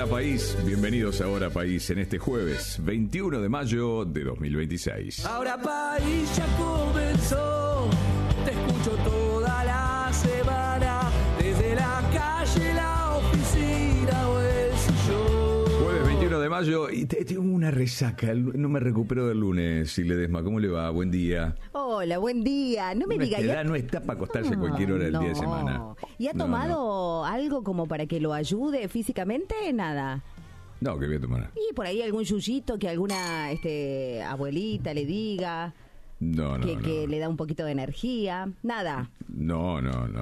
Ahora País, bienvenidos a Ahora País en este jueves 21 de mayo de 2026. Ahora País ya comenzó, te escucho toda la semana, desde la calle, la oficina o el sillón. Jueves 21 de mayo y tengo una resaca, no me recupero del lunes. Ledesma, ¿cómo le va? Buen día. Hola, buen día. No me diga ya. No está para acostarse a cualquier hora del día de semana. ¿Y ha tomado algo como para que lo ayude físicamente? Nada. No, ¿qué voy a tomar? Y por ahí algún yuyito que alguna abuelita le diga. Que le da un poquito de energía. Nada. No.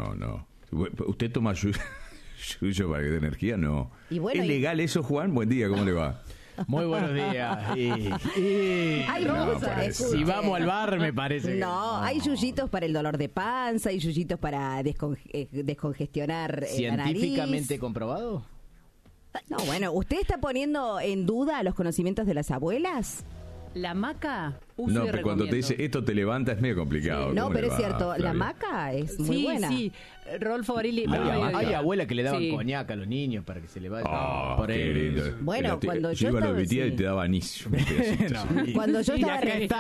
¿Usted toma yuyo para que dé energía? No. Y bueno, ¿es legal eso, Juan? Buen día, ¿cómo le va? Muy buenos días. Hay si vamos al bar, me parece. No, hay yuyitos para el dolor de panza, hay yuyitos para descongestionar la nariz. ¿Científicamente comprobado? No, bueno, ¿usted está poniendo en duda los conocimientos de las abuelas? La maca, uso no, y pero cuando te dice esto te levanta es medio complicado. Sí, no, pero es cierto, Flavia? La maca es muy buena. Sí, Rodolfo Barilli. Hay abuelas que le daban coñac a los niños para que se le vaya por él. Bueno, cuando yo iba a estaba... la vitía y te daba anís. Cuando yo estaba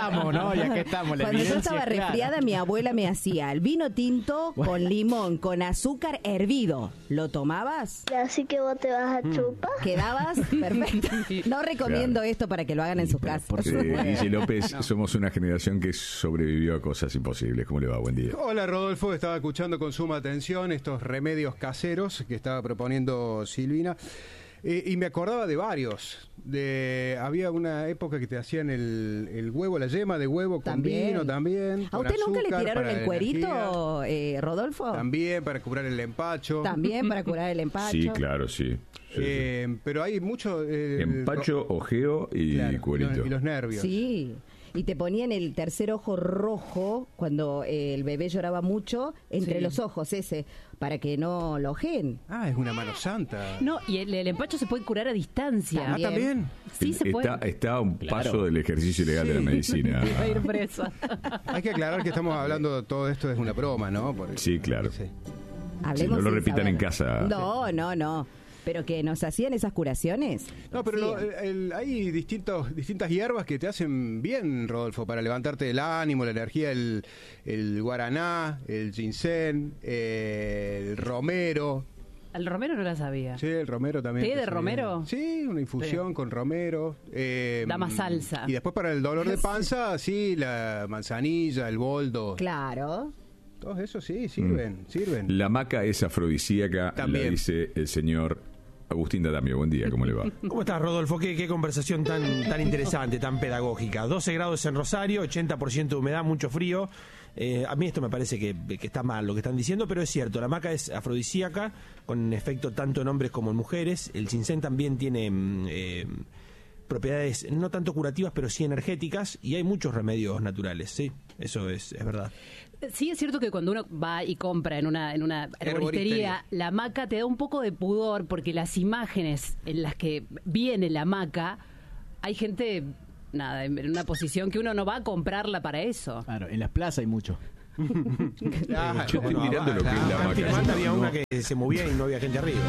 Cuando yo estaba resfriada, mi abuela me hacía el vino tinto con limón, con azúcar hervido. ¿Lo tomabas? Así que vos te vas a chupar. ¿Quedabas? Perfecto. No recomiendo esto para que lo hagan en sus casas. Guille López, somos una generación que sobrevivió a cosas imposibles. ¿Cómo le va? Buen día. Hola, Rodolfo. Estaba escuchando con suma atención estos remedios caseros que estaba proponiendo Silvina. Y me acordaba de varios. Había una época que te hacían el huevo, la yema de huevo con vino también. ¿A usted nunca le tiraron el cuerito, Rodolfo? También para curar el empacho. También para curar el empacho. Sí, claro, sí. Pero hay mucho... empacho, ojeo y cuerito. Y los nervios. Sí. Y te ponían el tercer ojo rojo cuando el bebé lloraba mucho entre los ojos para que no lo ojeen. Ah, es una mano santa. No, y el empacho se puede curar a distancia. ¿También? Sí, se puede. Está a un paso del ejercicio ilegal de la medicina. Va a ir presa. Hay que aclarar que estamos hablando, todo esto es una broma, ¿no? Sí, claro. Hablemos no lo sin repitan saber. en casa. No. Pero que nos hacían esas curaciones. No, pero hay distintas hierbas que te hacen bien, Rodolfo, para levantarte el ánimo, la energía, el guaraná, el ginseng, el romero. El romero no la sabía. Sí, el romero también. ¿Té de romero? Sí, una infusión con romero. Da más salsa. Y después para el dolor de panza, sí, la manzanilla, el boldo. Claro. Todos esos sí, sirven. La maca es afrodisíaca, también. La dice el señor Agustín D'Adamio. Buen día, ¿cómo le va? ¿Cómo estás, Rodolfo? Qué conversación tan interesante, tan pedagógica. 12 grados en Rosario, 80% de humedad, mucho frío. A mí esto me parece que está mal lo que están diciendo, pero es cierto, la maca es afrodisíaca, con efecto tanto en hombres como en mujeres. El ginseng también tiene propiedades no tanto curativas, pero sí energéticas, y hay muchos remedios naturales, sí, eso es verdad. Sí, es cierto que cuando uno va y compra en una herboristería la maca, te da un poco de pudor, porque las imágenes en las que viene la maca, hay gente en una posición que uno no va a comprarla para eso. Claro, en las plazas hay mucho. Yo estoy mirando lo que es la maca. Había una que se movía y no había gente arriba.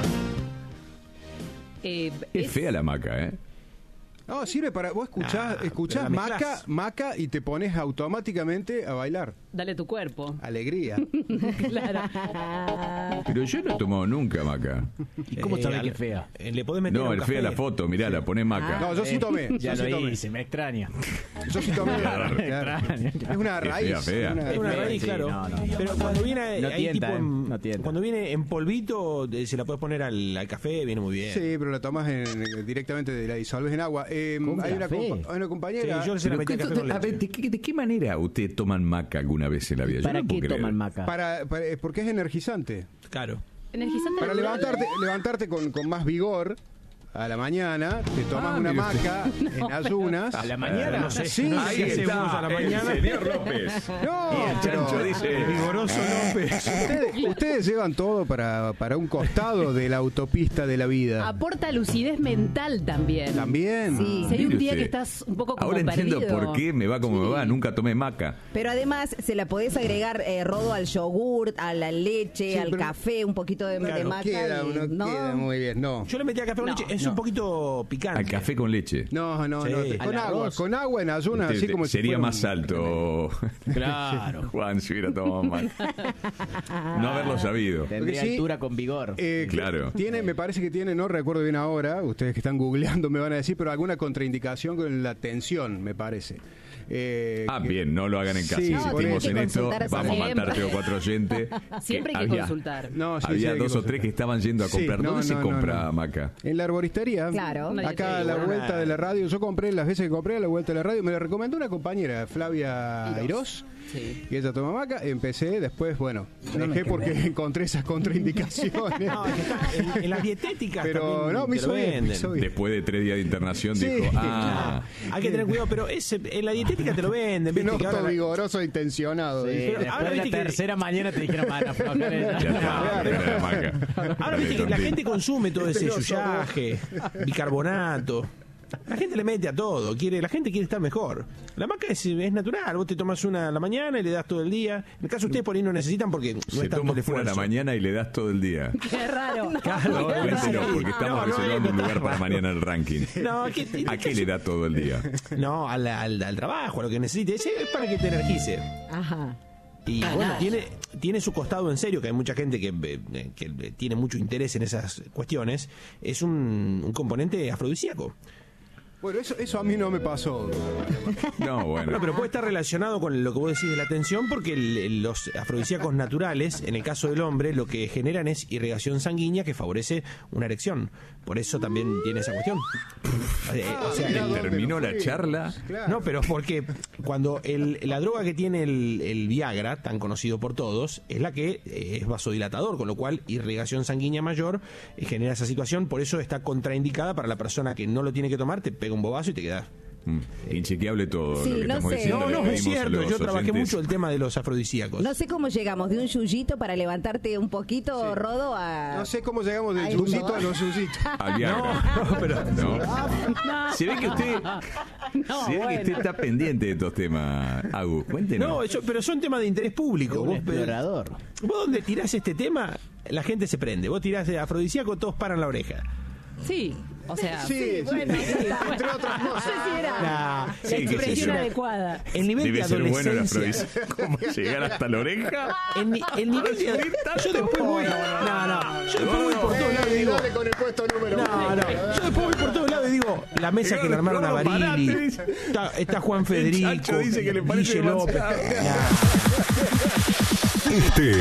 Es fea la maca, ¿eh? No, sirve para... Vos escuchás maca y te pones automáticamente a bailar. Dale tu cuerpo. Alegría. Claro. Pero yo no he tomado nunca maca. ¿Y cómo sabés que es fea? Le podés meter No, es fea la foto, mirá, la ponés maca. No, yo sí tomé. Ya lo hice, me extraña. Yo sí tomé. Es una raíz. Fea. Es una raíz, sí, claro. no. Pero cuando viene No ahí tienta, tipo tienta. cuando viene en polvito, se la puedes poner al café, viene muy bien. Sí, pero la tomás directamente, la disolves en agua. Hay una compañera... Sí, yo se la metí a café con A ver, leche. ¿de qué manera usted toman maca alguna vez en la vida? Yo ¿Para no qué puedo creer. toman maca? porque es energizante. Claro. Energizante Para natural. levantarte con más vigor a la mañana, te tomas una mire usted. maca en ayunas. ¿A la mañana? No sé. Sí, no sé Ahí qué hacemos está, a la mañana. el señor López. No, Y el pero chancho dice... El vigoroso López. ustedes llevan todo para un costado de la autopista de la vida. Aporta lucidez mental también. También. Sí. Si hay un Mire día usted. que estás un poco como Ahora entiendo perdido. por qué me va como me va. Nunca tomé maca. Pero además se la podés agregar, Rodo, al yogur, a la leche, Sí, al pero- café, un poquito de No maca. queda y- muy bien, no. Yo le metí a café con leche. Es es un poquito picante. Al café con leche. No, Sí. con agua en ayunas, así como si sería fuera más alto. Claro. Juan, si hubiera tomado más. No haberlo sabido. Tendría Porque sí, altura con vigor. Claro. Me parece que tiene, no recuerdo bien ahora, ustedes que están googleando me van a decir, pero alguna contraindicación con la tensión, me parece. Bien, no lo hagan en casa. Sí, Insistimos en esto, consultar vamos a siempre. matar 3 o 4 oyentes. Siempre hay que consultar. No, sí, sí, había hay que 2 o 3 que estaban yendo a Sí, comprar. no, ¿Dónde se no, compra, no. Maca? En la arboristería. Claro. Acá a la vuelta de la radio. Yo compré, las veces que compré a la vuelta de la radio, me la recomendó una compañera, Flavia Irós. Sí. Y ella toma maca, empecé, después, bueno, dejé porque encontré esas contraindicaciones. No, es que está en las dietéticas Pero también no, me te hizo lo bien, venden. me hizo bien. Después de 3 días de internación Sí. dijo, Hay que tener cuidado, pero en la dietética te lo venden. Que ¿viste? no Que ahora estoy la- vigoroso e intencionado. Sí, dice. pero después ahora de la viste que- tercera mañana te dijeron, van a aflojar esa. ya está, era la Maca. Ahora viste que la gente consume todo ese yuyaje, bicarbonato. La gente le mete a todo, la gente quiere estar mejor. La maca es natural, vos te tomas una a la mañana y le das todo el día. En el caso de ustedes por ahí no necesitan porque no Se es tanto toma el una a la esfuerzo. mañana y le das todo el día. Qué raro. No, cuéntelo, porque estamos reservando un lugar para mañana en el ranking. No, ¿A qué le da todo el día? No, al trabajo, a lo que necesite. Ese es para que te energice. Ajá. Y bueno, tiene su costado en serio, que hay mucha gente que tiene mucho interés en esas cuestiones. Es un componente afrodisíaco. Bueno, eso a mí no me pasó. No, Bueno, bueno. pero puede estar relacionado con lo que vos decís de la tensión, porque los afrodisíacos naturales, en el caso del hombre, lo que generan es irrigación sanguínea que favorece una erección. Por eso también tiene esa cuestión. O sea, Mirá dónde terminó lo la fui. charla. Claro. no, pero porque cuando la droga que tiene el Viagra, tan conocido por todos, es la que es vasodilatador, con lo cual irrigación sanguínea mayor genera esa situación. Por eso está contraindicada para la persona que no lo tiene que tomar, te pega un bobazo y te quedas. Inchequeable todo Sí, lo que no estamos sé. diciendo. No, Le es pedimos a cierto. los Yo trabajé oyentes. mucho el tema de los afrodisíacos. No sé cómo llegamos de un yuyito para levantarte un poquito, Rodo, a... No sé cómo llegamos del Ay, yuyito no. a los yuyitos. Al Viagra. No, pero- No. Se ve que usted, se ve que usted está pendiente de estos temas, Agu. Cuéntenos. No, pero son temas de interés público. Un Vos, explorador. vos donde tirás este tema, la gente se prende. Vos tirás de afrodisíaco, todos paran la oreja. Sí, o sea, Sí, bueno, entre otras no cosas. sé si era Nah, la sí, qué sé expresión yo. adecuada. El nivel Debe de ser bueno la adolescencia. afrodisíaco. ¿Cómo llegar hasta la oreja? El nivel de yo después voy. No. Yo después voy por todos lados y digo. Dale con el puesto número uno. No. Yo después voy por todos lados y digo, la mesa que le armaron a Barili. Está Juan Federico. Chacho dice que le parece Guille López. demasiado. Este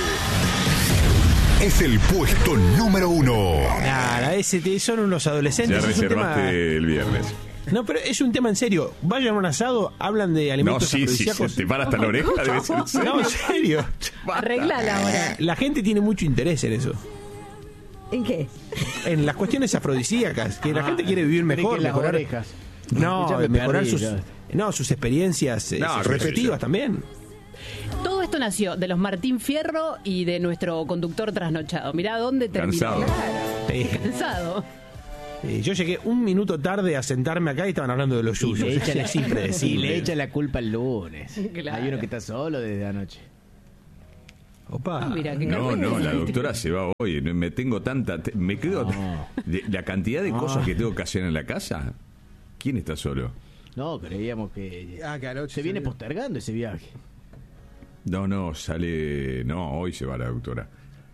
es el puesto número 1. Son unos Ya adolescentes. Es un tema- reservaste el viernes. No, pero es un tema en serio. Vayan a un asado, hablan de No, alimentos sí, afrodisíacos. te para hasta la oreja, debe ser en serio. No, en serio. Arreglala ahora. La gente tiene mucho interés en eso. ¿En qué? En las cuestiones afrodisíacas, que la gente quiere vivir Creí mejor, que las mejorar. orejas. No, Ya me mejorar perdí, sus, ya. sus experiencias No, qué sé subjetivas yo. también. Todo esto nació de los Martín Fierro y de nuestro conductor trasnochado. Mirá dónde terminó. Cansado. Cansado. Yo llegué un minuto tarde a sentarme acá y estaban hablando de los Y yuyos. le echa Es impredecible. y le echa la culpa el lunes. Claro. Hay uno que está solo desde anoche. Opa. Mira, qué No, carpeta. la doctora se va hoy. Me tengo tanta. Me quedo. La cantidad de cosas que tengo que hacer en la casa. ¿Quién está solo? No, creíamos que Ah, que anoche se viene salió. postergando ese viaje. No, sale. No, hoy se va la doctora.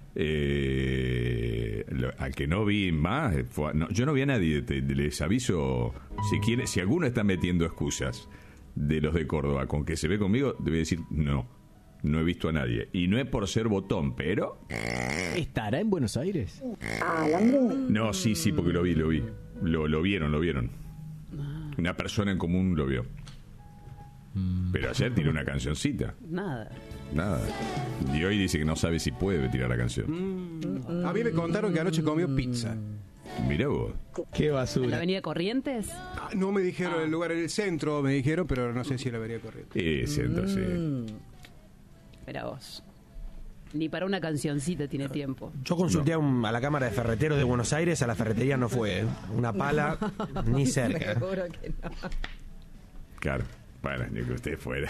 Al que no vi más. Yo no vi a nadie. Les aviso. Si alguno está metiendo excusas de los de Córdoba con que se ve conmigo, debe decir no. No he visto a nadie. Y no es por ser botón, pero. ¿Estará en Buenos Aires? No, sí, porque lo vi. Lo vieron. Una persona en común lo vio. Pero ayer tiró una cancioncita. Nada. Nada. Y hoy dice que no sabe si puede tirar la canción. A mí me contaron que anoche comió pizza. Mirá vos. Qué ¿En la basura. avenida Corrientes? Ah, no me dijeron el lugar en el centro, me dijeron, pero no sé si la vería corriendo. Entonces. Mira vos. Ni para una cancioncita tiene tiempo. Yo consulté a la Cámara de Ferreteros de Buenos Aires, a la ferretería no fue. Una pala, ni cerca. Seguro que no. Claro. Bueno, ni que usted fuera.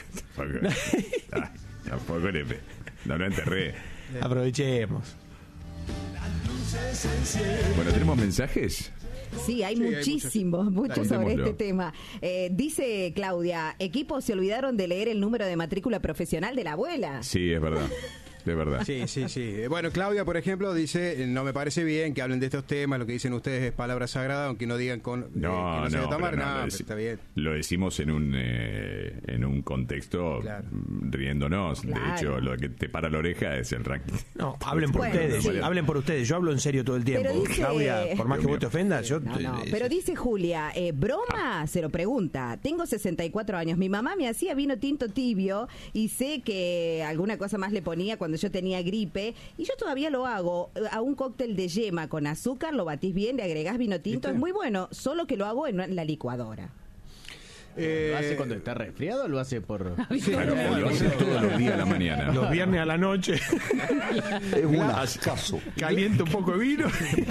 Tampoco le. No lo enterré. Aprovechemos. Bueno, ¿tenemos mensajes? Sí, hay muchísimos sobre este tema. Dice Claudia, equipos se olvidaron de leer el número de matrícula profesional de la abuela. Sí, es verdad. De verdad. Sí. Bueno, Claudia, por ejemplo, dice, no me parece bien que hablen de estos temas, lo que dicen ustedes es palabra sagrada, aunque no digan que no se debe tomar, está bien. Lo decimos en un contexto riéndonos. Claro. De hecho, lo que te para la oreja es el ranking. No, hablen por ustedes, hablen por ustedes. Yo hablo en serio todo el tiempo. Dice, Claudia, por más que vos te ofendas, yo... Pero dice Julia, broma, se lo pregunta. Tengo 64 años, mi mamá me hacía vino tinto tibio y sé que alguna cosa más le ponía cuando yo tenía gripe, y yo todavía lo hago a un cóctel de yema con azúcar, lo batís bien, le agregás vino tinto, es muy bueno, solo que lo hago en la licuadora. ¿Lo hace cuando está resfriado o lo hace por...? Lo hace todos los días a la mañana. Los viernes a la noche. Es un ascaso. Calienta un poco de vino.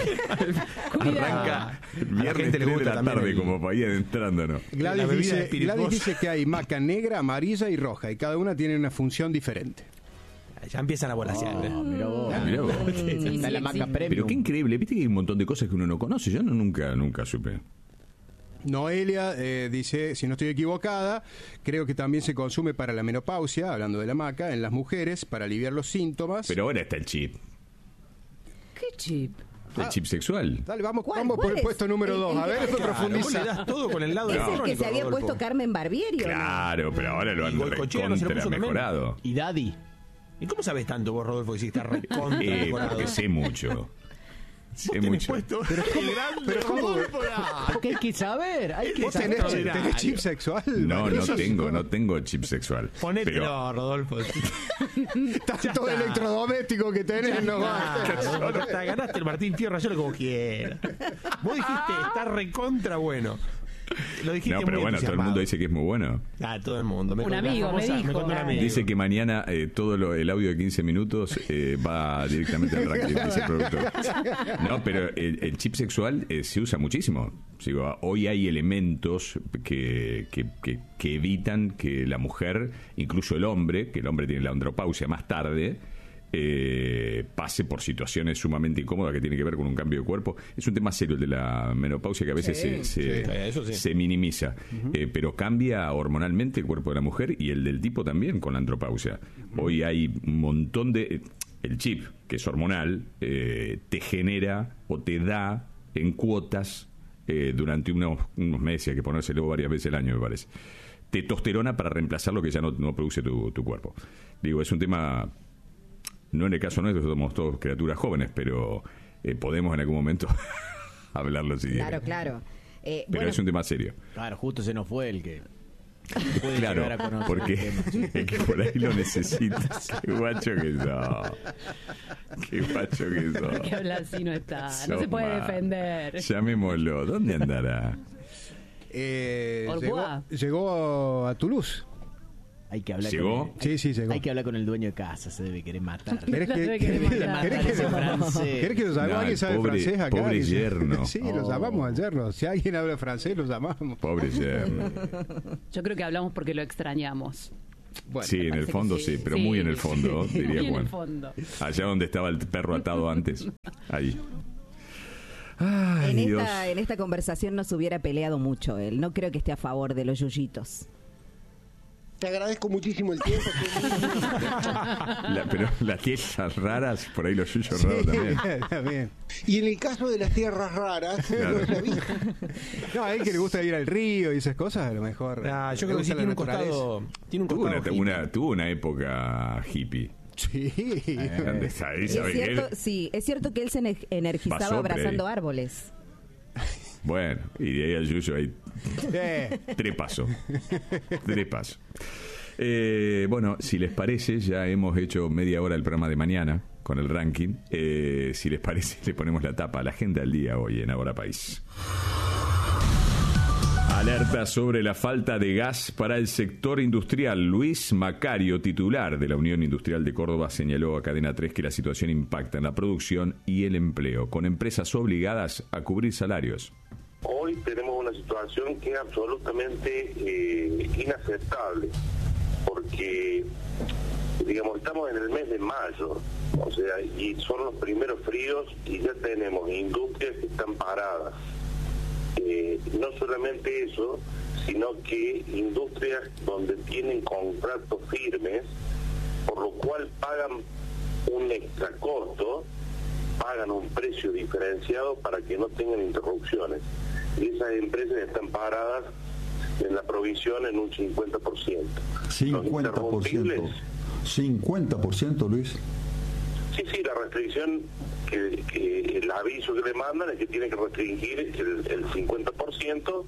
Arranca viernes 3 de la tarde como para ir adentrándonos. Gladys dice que hay maca negra, amarilla y roja, y cada una tiene una función diferente. Ya empiezan a volasear. Mirá vos. Está la maca premium. Pero qué increíble, viste que hay un montón de cosas que uno no conoce. Yo nunca supe. Noelia dice, si no estoy equivocada, creo que también se consume para la menopausia, hablando de la maca, en las mujeres, para aliviar los síntomas. Pero ahora está el chip. ¿Qué chip? El chip sexual. Dale, vamos por el puesto número 2. A ver, esto profundiza. Todo con el lado es el que se había puesto Carmen Barbieri. Claro, pero ahora lo han recontra mejorado. Y Daddy. ¿Y cómo sabes tanto vos, Rodolfo, que sí está recontra mejorado? Porque sé mucho. Sé mucho. Puesto? Pero ¿cómo? Porque hay que saber. ¿Vos tenés chip sexual? No tengo chip sexual. Ponételo, Rodolfo. Tanto electrodoméstico que tenés, no va. Ganaste el Martín Fierro, hacelo como quieras. Vos dijiste, está recontra bueno. Lo dijiste no, pero muy bueno, todo el mundo dice que es muy bueno. Todo el mundo. Un amigo me dijo. Dice que mañana todo el audio de 15 minutos va directamente al ranking, dice el productor. No, pero el chip sexual se usa muchísimo. Hoy hay elementos que evitan que la mujer, incluso el hombre, que el hombre tiene la andropausia más tarde, pase por situaciones sumamente incómodas que tienen que ver con un cambio de cuerpo. Es un tema serio el de la menopausia que a veces se minimiza, pero cambia hormonalmente el cuerpo de la mujer y el del tipo también con la andropausia. Hoy hay un montón de... El chip, que es hormonal, te genera o te da en cuotas durante unos meses, hay que ponérselo varias veces al año, me parece, testosterona para reemplazar lo que ya no produce tu cuerpo. Digo, es un tema... No en el caso nuestro, somos todos criaturas jóvenes, pero podemos en algún momento hablarlo si Claro. Pero bueno, es un tema serio. Claro, justo se nos fue el que... Claro, porque el que por ahí lo necesitas. Qué guacho que sos. Que habla así no está. No se puede defender. Llamémoslo. ¿Dónde andará? Llegó a Toulouse. Hay que hablar ¿Llegó? Sí, llegó. Hay que hablar con el dueño de casa, se debe querer matar. ¿Querés que lo llame? ¿Alguien sabe francés acá? Pobre yerno. Sí, lo llamamos al yerno. Si alguien habla francés, lo llamamos. Pobre yerno. Yo creo que hablamos porque lo extrañamos. Bueno, sí, en el fondo sí, pero muy en el fondo, diría muy Juan. En el fondo. Allá donde estaba el perro atado antes. Ahí. Ay, en esta conversación no se hubiera peleado mucho él. No creo que esté a favor de los yuyitos. Te agradezco muchísimo el tiempo. Pero las tierras raras, por ahí los yuyos raros también. Y en el caso de las tierras raras, claro. no sabía. No, a él que le gusta ir al río y esas cosas, a lo mejor. Yo creo que sí tiene un costado. Tuvo una época hippie. Sí. Es cierto que él se energizaba abrazando árboles. Bueno, y de ahí al yuyo hay tres pasos. Bueno, si les parece, ya hemos hecho media hora del programa de mañana con el ranking. Si les parece, le ponemos la tapa a la agenda del día hoy en Ahora País. Alerta sobre la falta de gas para el sector industrial. Luis Macario, titular de la Unión Industrial de Córdoba, señaló a Cadena 3 que la situación impacta en la producción y el empleo, con empresas obligadas a cubrir salarios. Hoy tenemos una situación que es absolutamente inaceptable, porque digamos, estamos en el mes de mayo, o sea, y son los primeros fríos y ya tenemos industrias que están paradas. No solamente eso, sino que industrias donde tienen contratos firmes, por lo cual pagan un extra costo, pagan un precio diferenciado para que no tengan interrupciones. Y esas empresas están paradas en la provisión en un 50%. 50%. 50%, Luis. Sí, la restricción, que el aviso que le mandan es que tienen que restringir el 50%.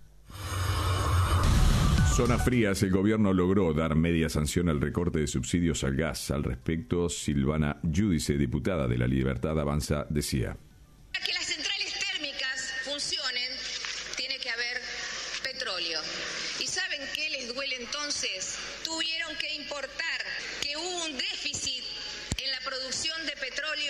Zonas frías, el gobierno logró dar media sanción al recorte de subsidios al gas. Al respecto, Silvana Giudice, diputada de La Libertad Avanza, decía: Para que las centrales térmicas funcionen, tiene que haber petróleo. ¿Y saben qué les duele entonces? Tuvieron que importar, que hubo un déficit en la producción de petróleo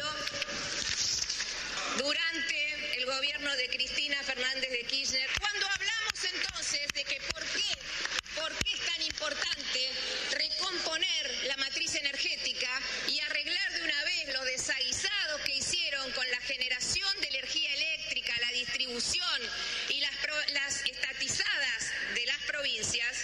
durante el gobierno de Cristina Fernández de Kirchner. Cuando hablamos entonces de que por qué es tan importante recomponer la matriz energética y arreglar de una vez los desaguisados que hicieron con la generación de energía eléctrica, la distribución y las estatizadas de las provincias.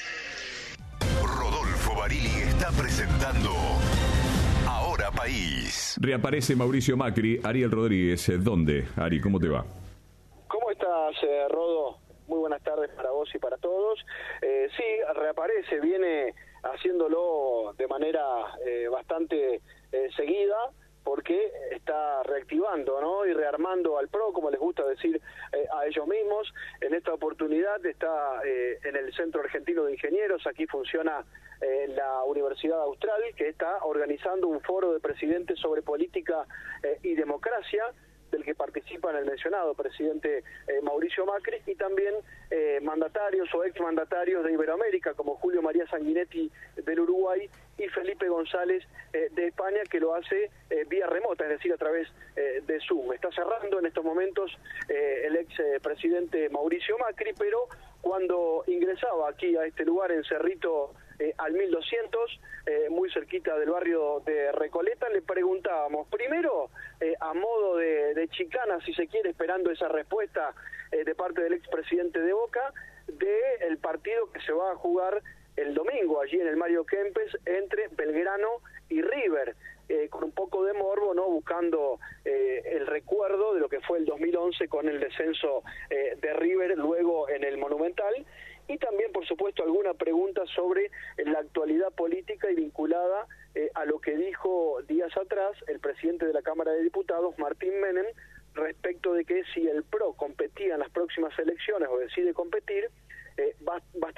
Rodolfo Barili está presentando Ahora País. Reaparece Mauricio Macri. Ariel Rodríguez, ¿dónde? Ari, ¿cómo te va? ¿Cómo estás, Rodo? Muy buenas tardes para vos y para todos. Sí, reaparece, viene haciéndolo de manera bastante seguida, porque está reactivando, ¿no? Y rearmando al PRO, como les gusta decir a ellos mismos. En esta oportunidad está en el Centro Argentino de Ingenieros. Aquí funciona la Universidad Austral, que está organizando un foro de presidentes sobre política y democracia, del que participan el mencionado presidente Mauricio Macri, y también mandatarios o exmandatarios de Iberoamérica, como Julio María Sanguinetti del Uruguay y Felipe González de España, que lo hace vía remota, es decir, a través de Zoom. Está cerrando en estos momentos el expresidente Mauricio Macri, pero cuando ingresaba aquí a este lugar en Cerrito al 1200, muy cerquita del barrio de Recoleta, le preguntábamos, primero, a modo de chicana, si se quiere, esperando esa respuesta de parte del expresidente de Boca, del partido que se va a jugar el domingo, allí en el Mario Kempes, entre Belgrano y River, con un poco de morbo, ¿no? Buscando el recuerdo de lo que fue el 2011 con el descenso de River luego en el Monumental, y también, por supuesto, alguna pregunta sobre la actualidad política y vinculada a lo que dijo días atrás el presidente de la Cámara de Diputados, Martín Menem, respecto de que si el PRO competía en las próximas elecciones o decide competir, va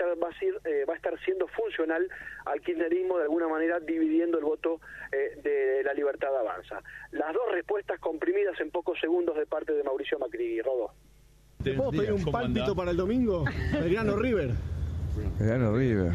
a estar siendo funcional al kirchnerismo, de alguna manera dividiendo el voto de La Libertad Avanza. Las dos respuestas comprimidas en pocos segundos de parte de Mauricio Macri. Rodó. ¿Te puedo pedir un pálpito para el domingo? Belgrano River. Belgrano River.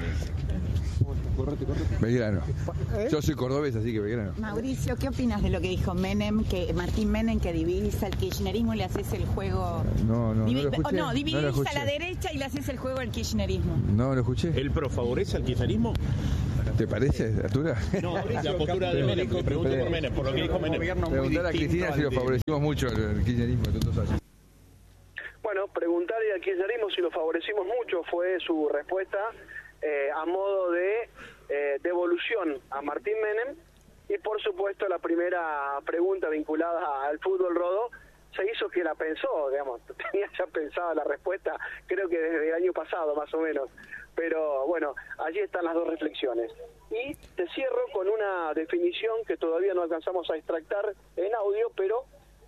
Belgrano. Yo soy cordobés, así que Belgrano. Mauricio, ¿qué opinas de lo que dijo Menem, que Martín Menem, que dividís al kirchnerismo y le haces el juego? No lo escuché. No, dividís a la derecha y le haces el juego al kirchnerismo. No lo escuché. ¿El PRO favorece al kirchnerismo? ¿Te parece, Artura? No, la postura de Menem. Me pregunto por Menem, por lo que dijo Menem. Preguntar a Cristina si lo favorecimos mucho el kirchnerismo estos 2 años. Bueno, preguntarle al kirchnerismo si lo favorecimos mucho fue su respuesta a modo de devolución a Martín Menem. Y por supuesto la primera pregunta vinculada al fútbol, Rodó, se hizo que la pensó, digamos, tenía ya pensada la respuesta, creo que desde el año pasado más o menos. Pero bueno, allí están las dos reflexiones. Y te cierro con una definición que todavía no alcanzamos a extractar en audio, pero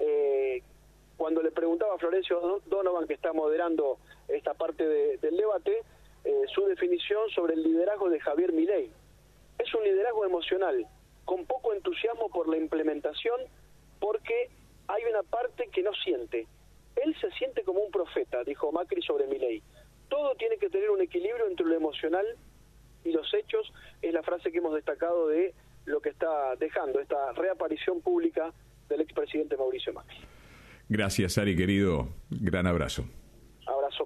cuando le preguntaba a Florencio Donovan, que está moderando esta parte del debate, su definición sobre el liderazgo de Javier Milei. Es un liderazgo emocional, con poco entusiasmo por la implementación, porque hay una parte que no siente. Él se siente como un profeta, dijo Macri sobre Milei. Todo tiene que tener un equilibrio entre lo emocional y los hechos, es la frase que hemos destacado de lo que está dejando esta reaparición pública del expresidente Mauricio Macri. Gracias, Ari, querido. Gran abrazo. Abrazo.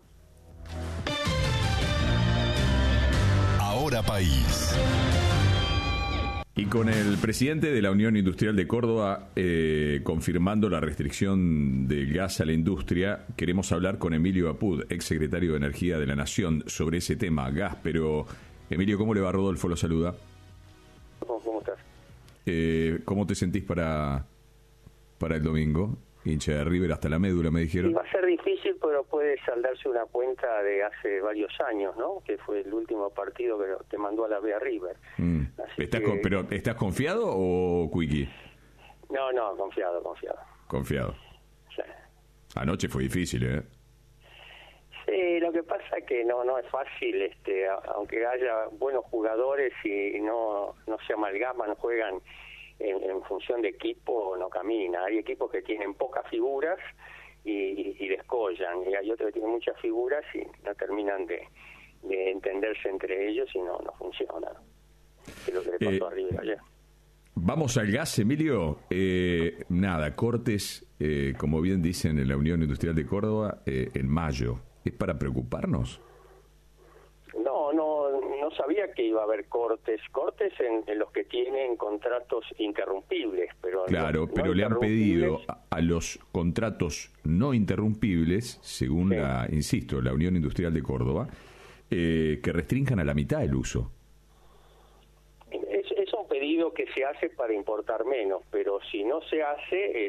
Ahora País. Y con el presidente de la Unión Industrial de Córdoba confirmando la restricción del gas a la industria, queremos hablar con Emilio Apud, ex secretario de Energía de la Nación, sobre ese tema, gas. Pero, Emilio, ¿cómo le va? Rodolfo lo saluda. ¿Cómo estás? ¿Cómo te sentís para el domingo? Hincha de River hasta la médula, me dijeron. Y va a ser difícil, pero puede saldarse una cuenta de hace varios años, ¿no? Que fue el último partido que te mandó a la B a River. ¿Pero estás confiado o Quickie? No, confiado. Confiado. Sí. Anoche fue difícil, ¿eh? Sí, lo que pasa es que no es fácil, aunque haya buenos jugadores y no se amalgaman, juegan en función de equipo, no camina. Hay equipos que tienen pocas figuras y descollan, y hay otros que tienen muchas figuras y no terminan de entenderse entre ellos y no funciona. Es lo que le pasó a River ayer. Vamos al gas, Emilio. Cortes, como bien dicen en la Unión Industrial de Córdoba, en mayo. ¿Es para preocuparnos? No sabía que iba a haber cortes en los que tienen contratos interrumpibles, pero pero le han pedido a los contratos no interrumpibles, según la Unión Industrial de Córdoba, que restrinjan a la mitad el uso. Es un pedido que se hace para importar menos, pero si no se hace,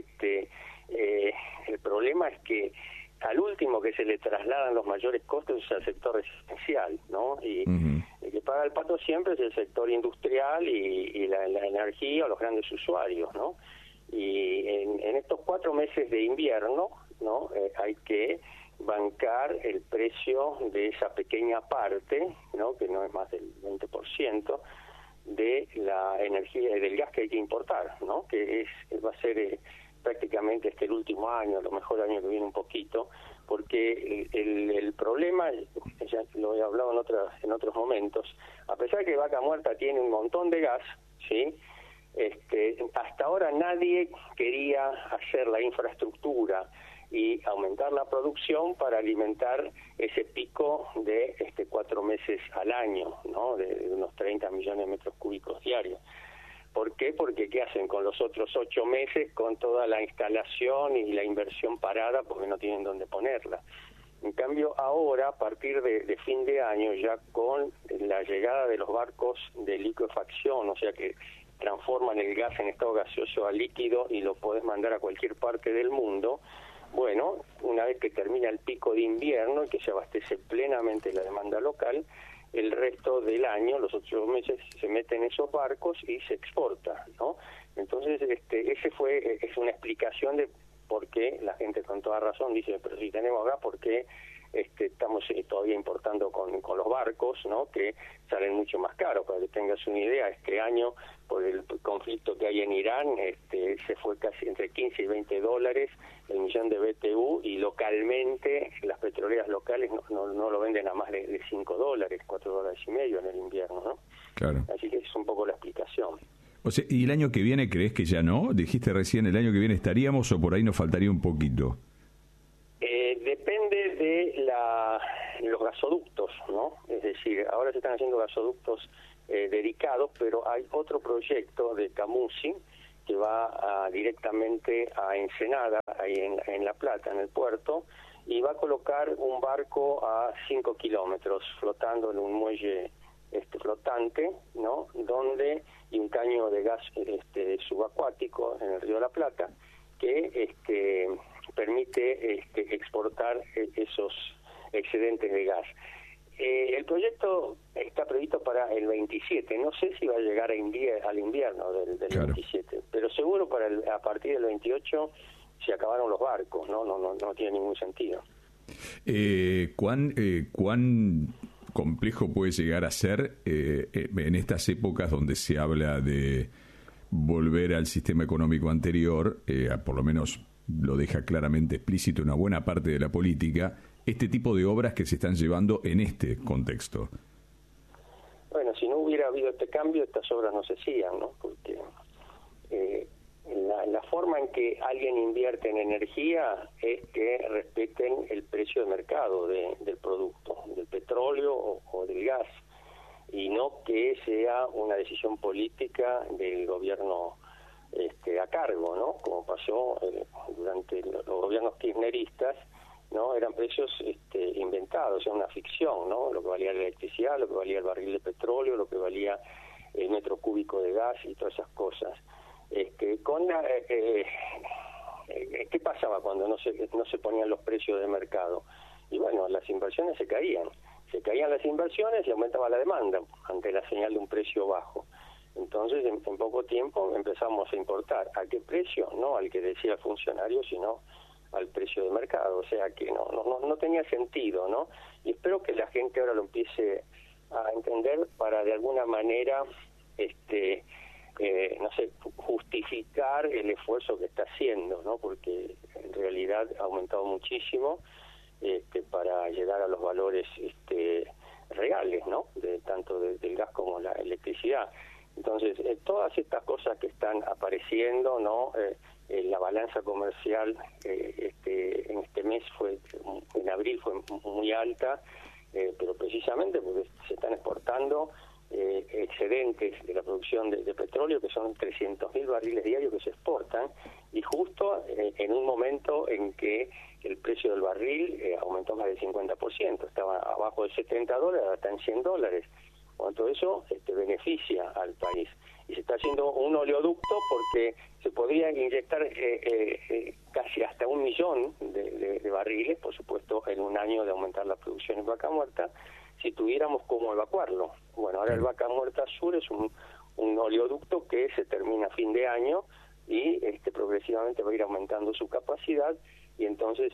el problema es que al último que se le trasladan los mayores costos es al sector residencial, ¿no? Y el que paga el pato siempre es el sector industrial y la energía o los grandes usuarios, ¿no? Y en estos 4 meses de invierno, ¿no? Hay que bancar el precio de esa pequeña parte, ¿no? Que no es más del 20% de la energía y del gas que hay que importar, ¿no? Que va a ser prácticamente el último año, a lo mejor el año que viene un poquito, porque el problema, ya lo he hablado en otros momentos, a pesar de que Vaca Muerta tiene un montón de gas, ¿sí? Hasta ahora nadie quería hacer la infraestructura y aumentar la producción para alimentar ese pico de 4 meses al año, ¿no? De unos 30 millones de metros cúbicos diarios. ¿Por qué? Porque ¿qué hacen con los otros 8 meses con toda la instalación y la inversión parada porque no tienen dónde ponerla? En cambio, ahora, a partir de fin de año, ya con la llegada de los barcos de liquefacción, o sea que transforman el gas en estado gaseoso a líquido y lo podés mandar a cualquier parte del mundo, bueno, una vez que termina el pico de invierno y que se abastece plenamente la demanda local, el resto del año, los 8 meses, se meten esos barcos y se exporta, ¿no? Entonces, es una explicación de por qué la gente con toda razón dice, pero si tenemos gas, ¿por qué estamos todavía importando con los barcos, ¿no? Que salen mucho más caros? Para que tengas una idea, este año, por el conflicto que hay en Irán, se fue casi entre 15 y 20 dólares el millón de BTU, y localmente las petroleras locales no lo venden a más de 5 dólares, 4 dólares y medio en el invierno, ¿no? Claro. Así que es un poco la explicación. O sea, ¿y el año que viene crees que ya no? Dijiste recién, ¿el año que viene estaríamos o por ahí nos faltaría un poquito? Depende de los gasoductos, ¿no? Es decir, ahora se están haciendo gasoductos dedicados, pero hay otro proyecto de Camusi que va directamente a Ensenada, ahí en La Plata, en el puerto, y va a colocar un barco a 5 kilómetros flotando en un muelle flotante, ¿no? Y un caño de gas subacuático en el río de la Plata que permite exportar esos excedentes de gas. El proyecto está previsto para el 27, no sé si va a llegar al invierno del claro. 27, pero seguro a partir del 28 se acabaron los barcos, no tiene ningún sentido. ¿Cuán complejo puede llegar a ser en estas épocas donde se habla de volver al sistema económico anterior, por lo menos lo deja claramente explícito una buena parte de la política, este tipo de obras que se están llevando en este contexto? Bueno, si no hubiera habido este cambio, estas obras no se hacían, ¿no? Porque la forma en que alguien invierte en energía es que respeten el precio de mercado del producto, del petróleo o del gas, y no que que sea una decisión política del gobierno a cargo, ¿no? Como pasó durante los gobiernos kirchneristas, ¿no? Eran precios inventados, era una ficción, ¿no? Lo que valía la electricidad, lo que valía el barril de petróleo, lo que valía el metro cúbico de gas y todas esas cosas. ¿Qué pasaba cuando no se ponían los precios de mercado? Y bueno, las inversiones se caían las inversiones y aumentaba la demanda ante la señal de un precio bajo. Entonces, en poco tiempo empezamos a importar. ¿A qué precio? No al que decía el funcionario, sino al precio de mercado. O sea que no tenía sentido, ¿no? Y espero que la gente ahora lo empiece a entender para de alguna manera, justificar el esfuerzo que está haciendo, ¿no? Porque en realidad ha aumentado muchísimo para llegar a los valores reales, ¿no? Tanto del gas como la electricidad. Entonces, todas estas cosas que están apareciendo, ¿no? La balanza comercial en este mes en abril fue muy alta, pero precisamente porque se están exportando excedentes de la producción de petróleo, que son 300.000 barriles diarios que se exportan, y justo en un momento en que el precio del barril aumentó más del 50%, estaba abajo de $70, ahora está en $100. Bueno, todo eso beneficia al país. Y se está haciendo un oleoducto porque se podría inyectar casi hasta 1 millón de barriles, por supuesto, en un año de aumentar la producción en Vaca Muerta, si tuviéramos cómo evacuarlo. Bueno, ahora el Vaca Muerta Sur es un oleoducto que se termina a fin de año y progresivamente va a ir aumentando su capacidad, y entonces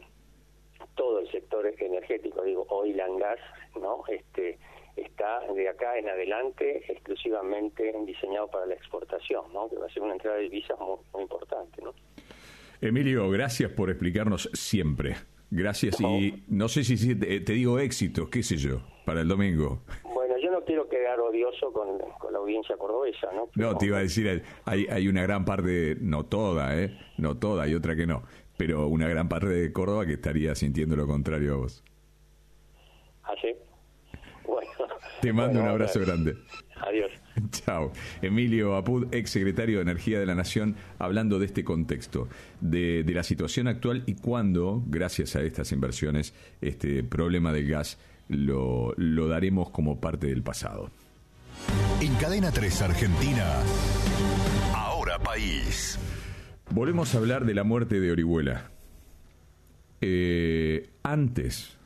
todo el sector energético, oil and gas, ¿no? Está de acá en adelante exclusivamente diseñado para la exportación, ¿no? Que va a ser una entrada de divisas muy, muy importante, ¿no? Emilio, gracias por explicarnos siempre. Gracias, y no sé si te digo éxitos, qué sé yo, para el domingo. Bueno, yo no quiero quedar odioso con la audiencia cordobesa, ¿no? Pero, no, te iba a decir, hay una gran parte, no toda, hay otra que no, pero una gran parte de Córdoba que estaría sintiendo lo contrario a vos. ¿Ah, sí? Bueno. Te mando un abrazo grande. Adiós. Chao. Emilio Apud, ex secretario de Energía de la Nación, hablando de este contexto, de la situación actual y cuándo, gracias a estas inversiones, este problema del gas lo daremos como parte del pasado. En Cadena 3 Argentina, Ahora País. Volvemos a hablar de la muerte de Orihuela. Antes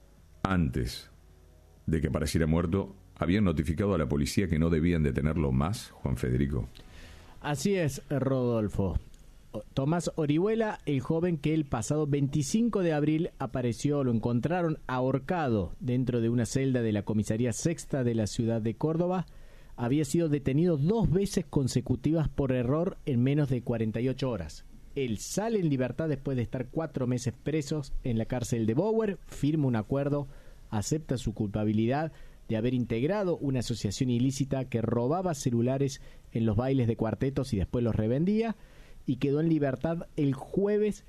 de que apareciera muerto, habían notificado a la policía que no debían detenerlo más, Juan Federico. Así es, Rodolfo. Tomás Orihuela, el joven que el pasado 25 de abril lo encontraron ahorcado dentro de una celda de la comisaría sexta de la ciudad de Córdoba, había sido detenido 2 veces consecutivas por error en menos de 48 horas. Él sale en libertad después de estar 4 meses presos en la cárcel de Bower, firma un acuerdo, acepta su culpabilidad de haber integrado una asociación ilícita que robaba celulares en los bailes de cuartetos y después los revendía, y quedó en libertad el jueves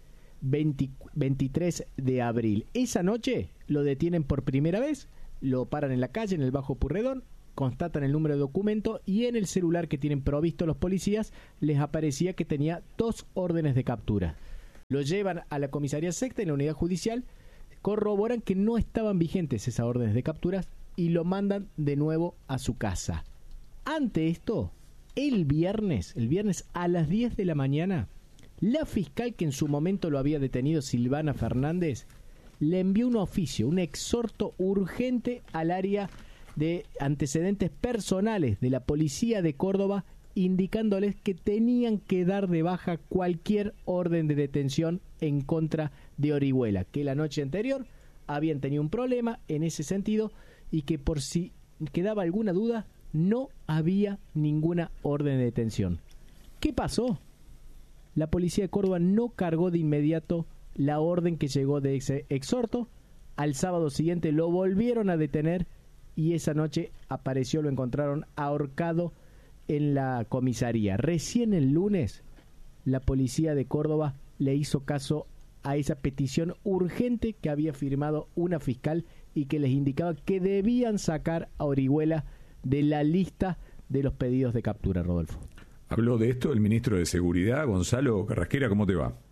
23 de abril. Esa noche lo detienen por primera vez, lo paran en la calle, en el Bajo Purredón, constatan el número de documento y en el celular que tienen provisto los policías les aparecía que tenía 2 órdenes de captura. Lo llevan a la comisaría sexta en la unidad judicial, corroboran que no estaban vigentes esas órdenes de capturas y lo mandan de nuevo a su casa. Ante esto, el viernes a las 10 de la mañana, la fiscal que en su momento lo había detenido, Silvana Fernández, le envió un oficio, un exhorto urgente al área de antecedentes personales de la policía de Córdoba, indicándoles que tenían que dar de baja cualquier orden de detención en contra de Orihuela, que la noche anterior habían tenido un problema en ese sentido y que por si quedaba alguna duda no había ninguna orden de detención. ¿Qué pasó? La policía de Córdoba no cargó de inmediato la orden que llegó de ese exhorto. Al sábado siguiente lo volvieron a detener y esa noche lo encontraron ahorcado en la comisaría. Recién el lunes la policía de Córdoba le hizo caso a esa petición urgente que había firmado una fiscal y que les indicaba que debían sacar a Orihuela de la lista de los pedidos de captura, Rodolfo. Habló de esto el ministro de Seguridad, Gonzalo Carrasquera. ¿Cómo te va?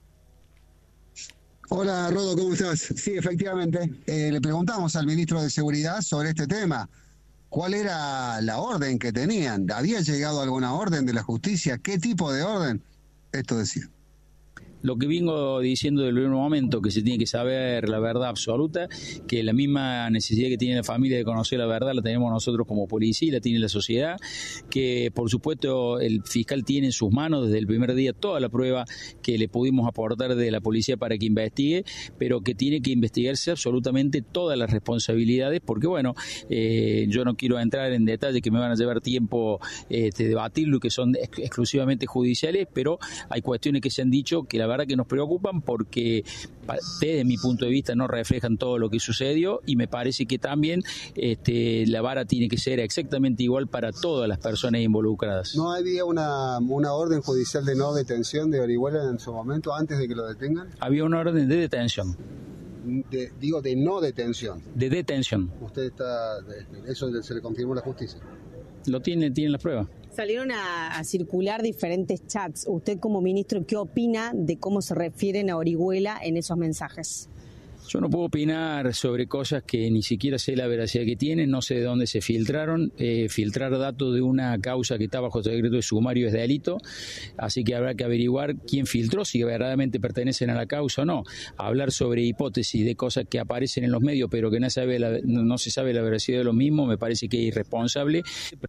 Hola, Rodo, ¿cómo estás? Sí, efectivamente. Le preguntamos al ministro de Seguridad sobre este tema. ¿Cuál era la orden que tenían? ¿Había llegado alguna orden de la justicia? ¿Qué tipo de orden? Esto decía. Lo que vengo diciendo desde el primer momento, que se tiene que saber la verdad absoluta, que la misma necesidad que tiene la familia de conocer la verdad la tenemos nosotros como policía y la tiene la sociedad, que por supuesto el fiscal tiene en sus manos desde el primer día toda la prueba que le pudimos aportar de la policía para que investigue, pero que tiene que investigarse absolutamente todas las responsabilidades, porque bueno, yo no quiero entrar en detalle que me van a llevar tiempo debatirlo y que son exclusivamente judiciales, pero hay cuestiones que se han dicho que la verdad que nos preocupan porque desde mi punto de vista no reflejan todo lo que sucedió y me parece que también la vara tiene que ser exactamente igual para todas las personas involucradas. ¿No había una orden judicial de no detención de Orihuela en su momento antes de que lo detengan? Había una orden de detención. Digo, de no detención. De detención. ¿Usted está, eso se le confirmó a la justicia? Lo tiene las pruebas. Salieron a circular diferentes chats. Usted como ministro, ¿qué opina de cómo se refieren a Orihuela en esos mensajes? Yo no puedo opinar sobre cosas que ni siquiera sé la veracidad que tienen, no sé de dónde se filtraron. Filtrar datos de una causa que está bajo secreto de sumario es delito, así que habrá que averiguar quién filtró, si verdaderamente pertenecen a la causa o no. Hablar sobre hipótesis de cosas que aparecen en los medios pero que no se sabe la veracidad de lo mismo me parece que es irresponsable.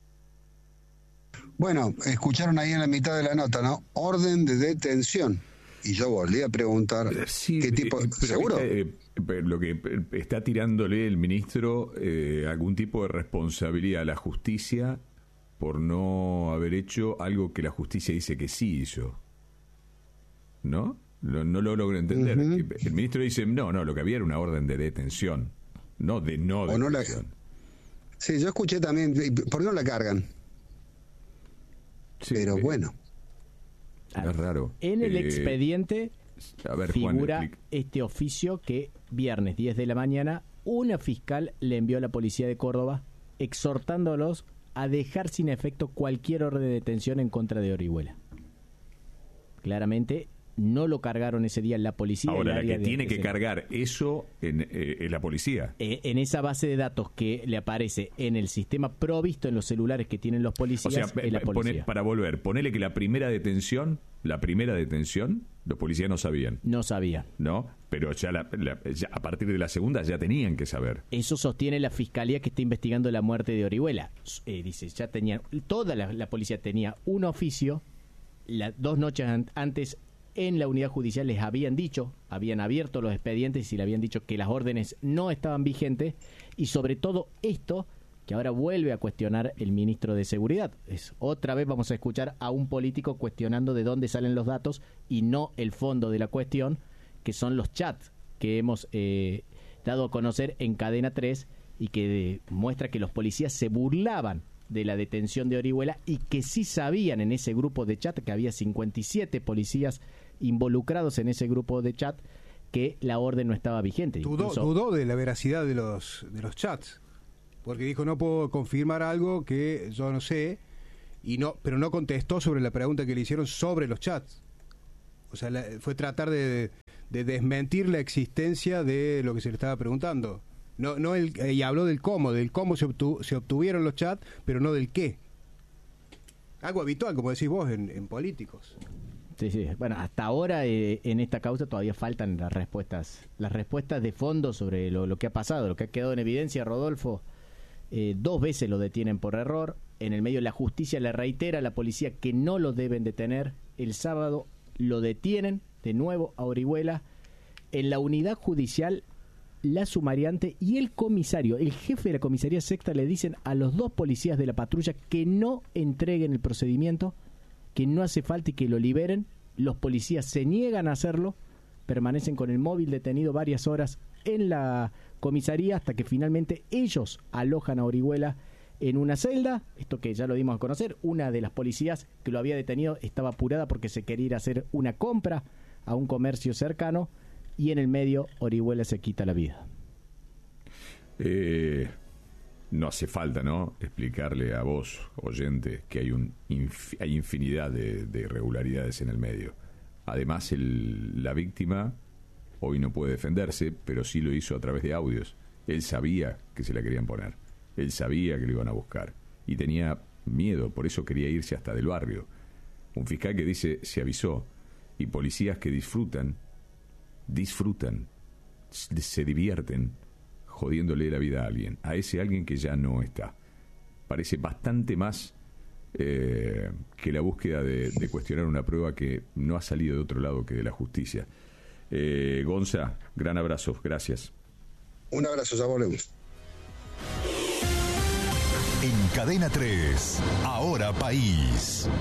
Bueno, escucharon ahí en la mitad de la nota, ¿no? Orden de detención. Y yo volví a preguntar, ¿qué tipo? ¿Seguro? Lo que está tirándole el ministro, algún tipo de responsabilidad a la justicia por no haber hecho algo que la justicia dice que sí hizo. ¿No? No lo logro entender. Uh-huh. El ministro dice, no, lo que había era una orden de detención, no de no detención. Sí, yo escuché también, ¿por qué no la cargan? Sí, pero bueno. Es raro. En el expediente figura Juan, este oficio que viernes 10 de la mañana una fiscal le envió a la policía de Córdoba exhortándolos a dejar sin efecto cualquier orden de detención en contra de Orihuela. Claramente no lo cargaron ese día en la policía. Ahora, la que tiene que cargar eso en la policía. En esa base de datos que le aparece en el sistema provisto en los celulares que tienen los policías, en la policía. Para volver, ponele que la primera detención, los policías no sabían. No sabían. ¿No? Pero ya a partir de la segunda ya tenían que saber. Eso sostiene la fiscalía que está investigando la muerte de Orihuela. Dice, ya tenían, toda la policía tenía un oficio, 2 noches antes en la unidad judicial les habían dicho, habían abierto los expedientes y le habían dicho que las órdenes no estaban vigentes, y sobre todo esto que ahora vuelve a cuestionar el ministro de Seguridad. Otra vez vamos a escuchar a un político cuestionando de dónde salen los datos y no el fondo de la cuestión, que son los chats que hemos dado a conocer en Cadena 3 y que muestra que los policías se burlaban de la detención de Orihuela y que sí sabían en ese grupo de chat, que había 57 policías involucrados en ese grupo de chat, que la orden no estaba vigente. Dudó de la veracidad de los chats, porque dijo, no puedo confirmar algo que yo no sé, pero no contestó sobre la pregunta que le hicieron sobre los chats. O sea, fue tratar de desmentir la existencia de lo que se le estaba preguntando. Y habló del cómo se obtuvieron los chats, pero no del qué. Algo habitual, como decís vos, en políticos. Sí. Bueno, hasta ahora en esta causa todavía faltan las respuestas de fondo sobre lo que ha pasado, lo que ha quedado en evidencia. Rodolfo, 2 veces lo detienen por error. En el medio la justicia le reitera a la policía que no lo deben detener. El sábado lo detienen de nuevo a Orihuela. En la unidad judicial, la sumariante y el comisario, el jefe de la comisaría sexta, le dicen a los 2 policías de la patrulla que no entreguen el procedimiento, que no hace falta y que lo liberen. Los policías se niegan a hacerlo, permanecen con el móvil detenido varias horas en la comisaría hasta que finalmente ellos alojan a Orihuela en una celda. Esto que ya lo dimos a conocer, una de las policías que lo había detenido estaba apurada porque se quería ir a hacer una compra a un comercio cercano, y en el medio Orihuela se quita la vida. no hace falta, ¿no?, explicarle a vos, oyente, que hay infinidad de irregularidades en el medio. Además, la víctima hoy no puede defenderse, pero sí lo hizo a través de audios. Él sabía que se la querían poner. Él sabía que lo iban a buscar. Y tenía miedo, por eso quería irse hasta del barrio. Un fiscal que dice, se avisó. Y policías que disfrutan, se divierten jodiéndole la vida a alguien. A ese alguien que ya no está. Parece bastante más que la búsqueda de cuestionar una prueba que no ha salido de otro lado que de la justicia. Gonza, gran abrazo, gracias. Un abrazo, ya volvemos. En Cadena 3, Ahora País.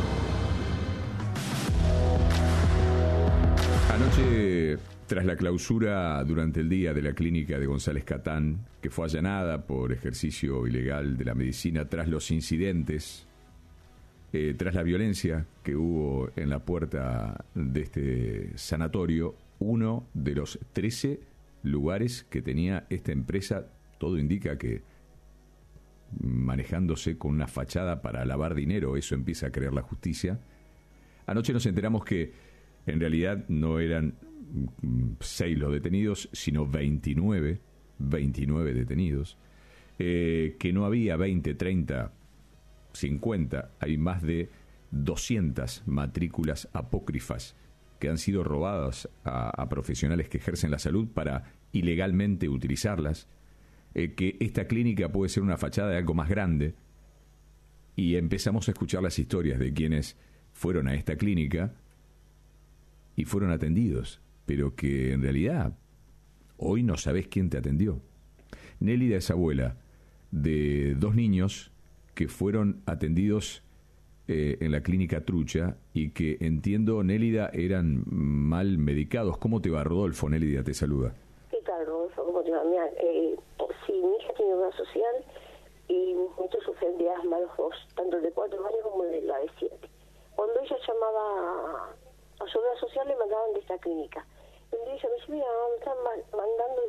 Anoche, tras la clausura durante el día de la clínica de González Catán, que fue allanada por ejercicio ilegal de la medicina, tras los incidentes, tras la violencia que hubo en la puerta de este sanatorio, uno de los 13 lugares que tenía esta empresa, todo indica que manejándose con una fachada para lavar dinero, eso empieza a creer la justicia. Anoche nos enteramos que en realidad no eran 6 los detenidos, sino 29 detenidos, que no había 20, 30, 50, hay más de 200 matrículas apócrifas que han sido robadas a profesionales que ejercen la salud para ilegalmente utilizarlas, que esta clínica puede ser una fachada de algo más grande, y empezamos a escuchar las historias de quienes fueron a esta clínica y fueron atendidos, pero que en realidad hoy no sabés quién te atendió. Nélida es abuela de 2 niños que fueron atendidos en la clínica Trucha y que, entiendo, Nélida, eran mal medicados. ¿Cómo te va, Rodolfo? Nélida te saluda. ¿Qué tal, Rodolfo? ¿Cómo te va? Mira, sí, mi hija tiene obra social y mis nietos sufren de asma, los dos, tanto el de 4 años como el de la de 7. Cuando ella llamaba a su obra social, le mandaban de esta clínica. Y ella me dice, mira, me están mandando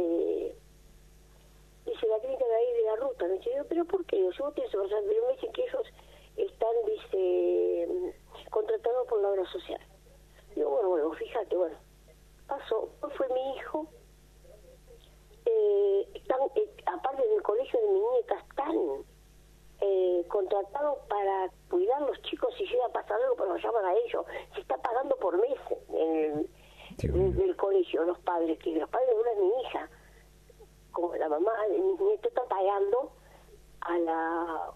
dice la clínica de ahí de la ruta. Me dice, pero ¿por qué? Si vos tenés obra social, pero me dicen que ellos están, dice, contratados por la obra social. Digo, bueno, fíjate, pasó, fue mi hijo, aparte del colegio de mi nieta, están contratados para cuidar a los chicos si llega a pasar algo, pero lo llaman a ellos. Se está pagando por mes del colegio, los padres, que los padres de una es mi hija, como la mamá de mi nieto está pagando a la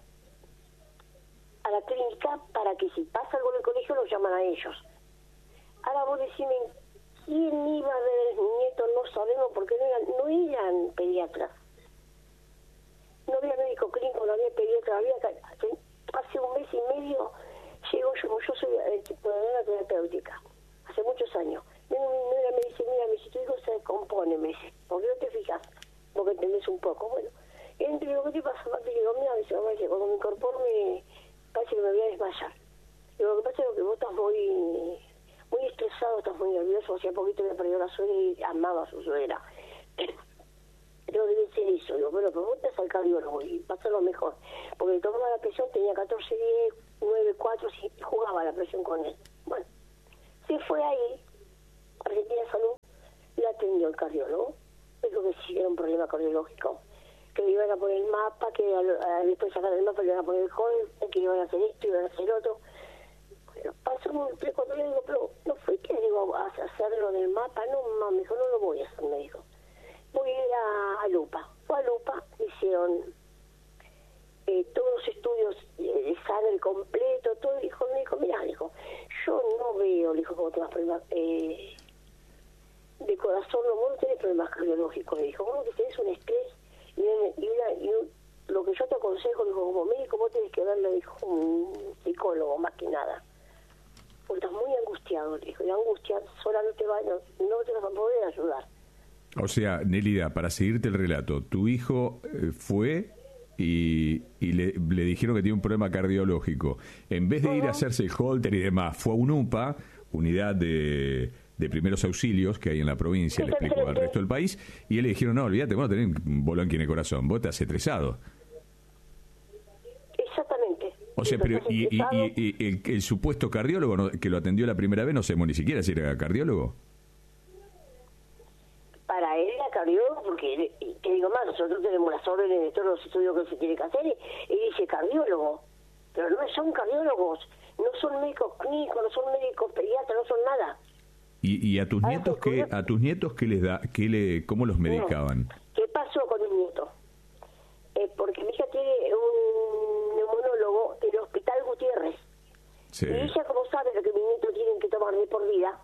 clínica para que si pasa algo en el colegio lo llaman a ellos. Ahora vos decime, ¿quién iba a ver a mis nietos? No sabemos, porque no eran pediatras. No había médico clínico, no había pediatra, hace un mes y medio llego yo soy coordinadora terapéutica, hace muchos años. Mi nuera me dice, mira, si tu hijo se descompone, me dice, ¿por qué no te fijas? Porque entendés un poco. Bueno, entre lo que te pasa, Marta, y digo, mira, dice, cuando me incorporo parece que me voy a desmayar. Lo que pasa es que vos estás muy estresado, estás muy nervioso. Hacía poquito me perdió la suegra y amaba a su suegra. Pero debe ser eso. Digo, bueno, pero vos te vas al cardiólogo y pasa lo mejor. Porque tomaba la presión, tenía 14, 10, 9, 4, y jugaba la presión con él. Bueno, se fue ahí, Argentina Salud, la atendió el cardiólogo. Dijo que sí era un problema cardiológico, que le iban a poner el mapa, que después de sacar el mapa le iban a poner el código, que iban a hacer esto, iban a hacer otro. Bueno, pasó cuando le digo, pero no fue que digo a hacer lo del mapa, no, mami, dijo, no lo voy a hacer, me dijo. Voy a ir a Lupa. Fue a Lupa, hicieron todos los estudios de sangre completo, todo. Me dijo, mira, dijo, yo no veo, dijo, como tengas problemas de corazón, vos no tenés problemas cardiológicos, le dijo, vos que tenés un estrés y lo que yo te aconsejo, dijo, como médico vos tenés que verle, dijo, un psicólogo más que nada, porque estás muy angustiado, le dijo, y la angustia sola no te vas a poder ayudar. O sea, Nélida, para seguirte el relato, tu hijo fue y le dijeron que tiene un problema cardiológico. En vez de ir a hacerse el holter y demás, fue a UNUPA, unidad de primeros auxilios que hay en la provincia, le explicó al resto del país, y él le dijeron, no, olvídate, vos no tenés un bolón en el corazón, vos estás estresado. O sea, pero y el supuesto cardiólogo que lo atendió la primera vez, no sabemos ni siquiera si era cardiólogo. Para él era cardiólogo, porque, te digo más, nosotros tenemos las órdenes de todos los estudios que se tiene que hacer, y dice cardiólogo, pero no son cardiólogos, no son médicos clínicos, no son médicos pediatras, no son nada. ¿Y a tus nietos qué les da, cómo los medicaban? ¿Qué pasó con mi nieto? Porque mi hija tiene un neumonólogo del Hospital Gutiérrez. Sí. Y ella, como sabe lo que mi nieto tienen que tomar de por vida,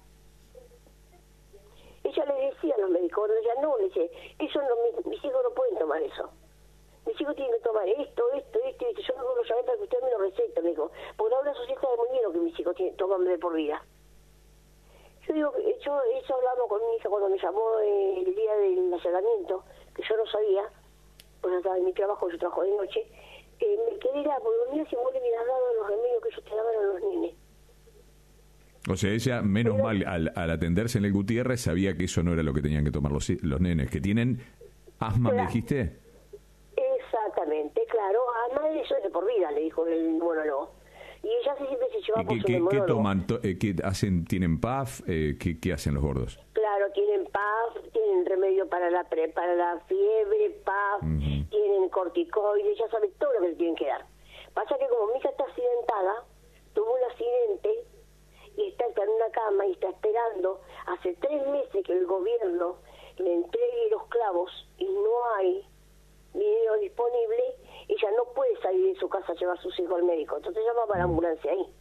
ella le decía a los médicos, bueno, ella no, le dice, eso no, mis hijos no pueden tomar eso. Mis hijos tienen que tomar esto, y yo no lo sabía para que usted me lo receta, me dijo, porque ahora eso sí está de muy bien lo que mis hijos toman de por vida. Yo digo, eso hablamos con mi hija cuando me llamó el día del allanamiento, que yo no sabía, pues estaba en mi trabajo, yo trabajo de noche, me quedé la, porque mira si vos le hubieras dado los remedios que ellos te daban a los nenes. O sea, ella, menos mal, al atenderse en el Gutiérrez, sabía que eso no era lo que tenían que tomar los nenes, que tienen asma, ¿me dijiste? Exactamente, claro, asma eso es de por vida, le dijo el monólogo. Y ella siempre se lleva por su monólogo. ¿Qué toman? ¿Qué hacen? ¿Tienen PAF? ¿Qué hacen los gordos? Claro, tienen PAF, tienen remedio para la fiebre, PAF, tienen corticoides, ya saben todo lo que le tienen que dar. Pasa que como mi hija está accidentada, tuvo un accidente y está en una cama y está esperando hace 3 meses que el gobierno le entregue los clavos y no hay dinero disponible, ella no puede salir de su casa a llevar a sus hijos al médico, entonces llama para la ambulancia ahí.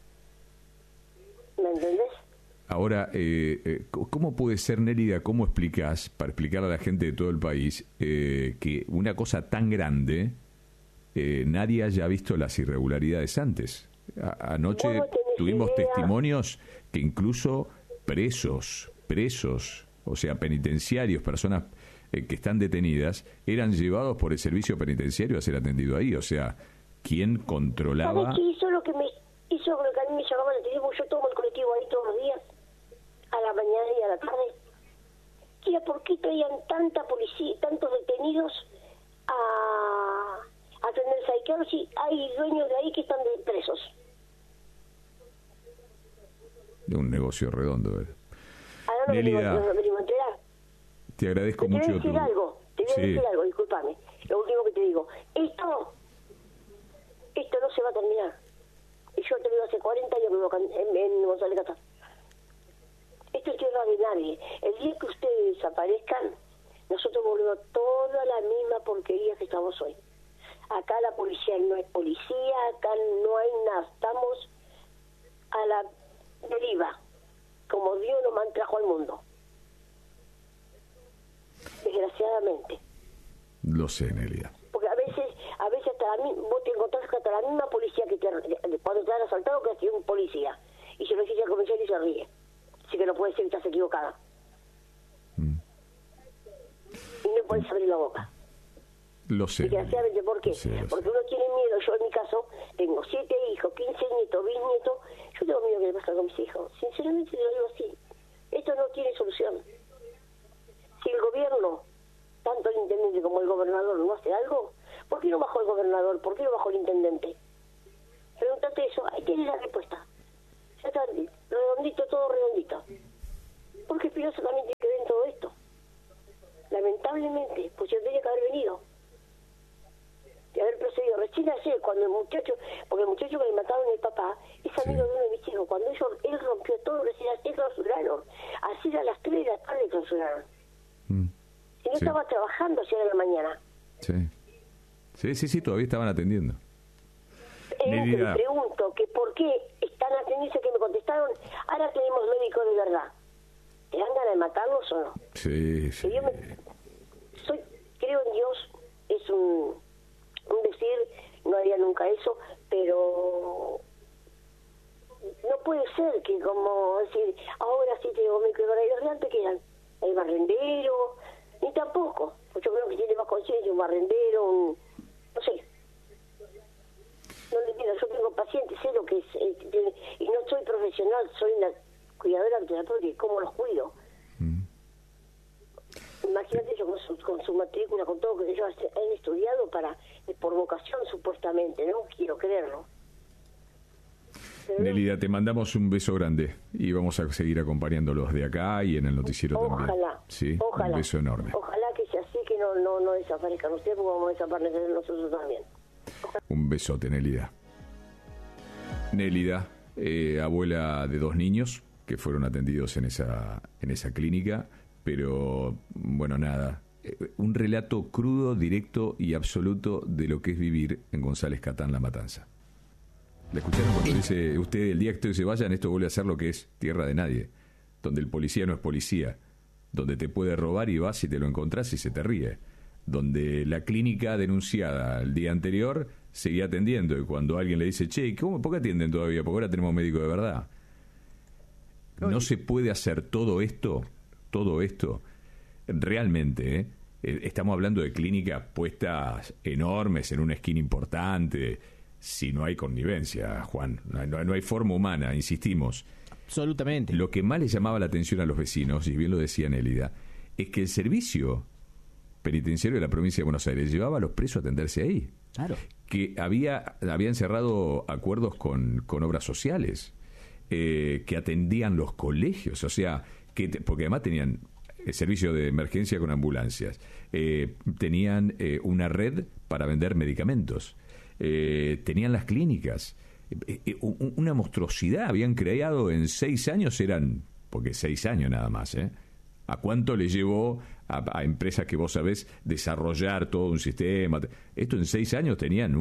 ¿Me entendés? Ahora, ¿cómo puede ser, Nélida, cómo explicás, para explicar a la gente de todo el país, que una cosa tan grande nadie haya visto las irregularidades antes? Anoche tuvimos testimonios que incluso presos, o sea, penitenciarios, personas que están detenidas, eran llevados por el servicio penitenciario a ser atendido ahí. O sea, ¿quién controlaba? ¿Sabes qué hizo lo que a mí me llamaba la atención? Porque yo tomo el colectivo ahí todos los días, a la mañana y a la tarde. Que era por qué traían tanta policía, tantos detenidos a atenderse ahí. Claro, si hay dueños de ahí que están presos. De un negocio redondo. Ahora no venimos a enterar. Te agradezco mucho. Te voy a decir algo, discúlpame. Lo último que te digo, esto no se va a terminar. Y yo te lo digo hace 40 años que vivo en González Catán. Esto es tierra de nadie. El día que ustedes desaparezcan, nosotros volvemos toda la misma porquería que estamos hoy. Acá la policía no es policía, acá no hay nada. Estamos a la deriva, como Dios nos trajo al mundo. Desgraciadamente. Lo sé, Nélida. Porque a veces vos te encontrás hasta la misma policía que cuando te han asaltado que ha sido un policía. Y se lo dice al comisario y se ríe. Así que no puede ser que estás equivocada. Y no puedes abrir la boca. Lo sé. Desgraciadamente, ¿por qué? Porque uno tiene miedo. Yo en mi caso tengo 7 hijos, 15 nietos, bisnietos. Yo tengo miedo que le pase con mis hijos. Sinceramente te lo digo así. Esto no tiene solución. Si el gobierno, tanto el intendente como el gobernador, no hace algo, ¿por qué no bajó el gobernador? ¿Por qué no bajó el intendente? Pregúntate eso, ahí tienes la respuesta. Ya está redondito, todo redondito. Porque Espinosa también tiene que ver en todo esto. Lamentablemente, pues yo tenía que haber venido. De haber procedido. Recién ayer, cuando el muchacho, porque el muchacho que le mataron el papá, es amigo de uno de mis hijos. Cuando él rompió todo, recién ayer clausuraron. Así a las 3 de la tarde clausuraron. Si no estaba trabajando ayer en la mañana. Sí, todavía estaban atendiendo. Me pregunto que por qué están atendiendo, que me contestaron, ahora tenemos médicos de verdad. ¿Te dan ganas de matarlos o no? Sí. Creo en Dios, es un decir, no haría nunca eso, pero no puede ser que como decir, ahora sí tengo médicos de verdad, y los de antes que eran el barrendero, ni tampoco, pues yo creo que tiene más conciencia un barrendero, no sé. No le entiendo, yo tengo pacientes, sé lo que es, y no soy profesional, soy una cuidadora ambulatoria, ¿cómo los cuido? Imagínate yo con su matrícula, con todo que ellos han estudiado por vocación supuestamente, no quiero creerlo. Nélida, te mandamos un beso grande y vamos a seguir acompañándolos de acá y en el noticiero también. Sí, Ojalá. Un beso enorme. Ojalá que sea así, que no desaparezcan ustedes, porque vamos a desaparecer nosotros también. Un besote, Nélida. Nélida, abuela de 2 niños que fueron atendidos en esa clínica, pero bueno, nada. Un relato crudo, directo y absoluto de lo que es vivir en González Catán, La Matanza. ¿La escucharon cuando dice usted, el día que ustedes se vayan, esto vuelve a ser lo que es tierra de nadie? Donde el policía no es policía, donde te puede robar y vas y te lo encontrás y se te ríe, donde la clínica denunciada el día anterior seguía atendiendo, y cuando alguien le dice, che, ¿por qué atienden todavía? Porque ahora tenemos médico de verdad. No se puede hacer todo esto, realmente, estamos hablando de clínicas puestas enormes en una esquina importante, si no hay connivencia, Juan, no hay forma humana, insistimos. Absolutamente. Lo que más le llamaba la atención a los vecinos, y bien lo decía Nélida, es que el servicio penitenciario de la provincia de Buenos Aires llevaba a los presos a atenderse ahí. Claro. Que habían cerrado acuerdos con obras sociales, que atendían los colegios, o sea, porque además tenían servicio de emergencia con ambulancias, tenían una red para vender medicamentos, tenían las clínicas, una monstruosidad. Habían creado en 6 años, porque 6 años nada más, ¿a cuánto le llevó a empresas que vos sabés desarrollar todo un sistema? Esto en 6 años tenían